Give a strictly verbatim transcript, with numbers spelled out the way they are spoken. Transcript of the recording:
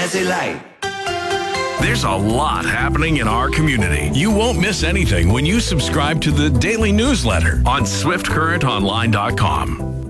Fancy Light. There's a lot happening in our community. You won't miss anything when you subscribe to the daily newsletter on swift current online dot com.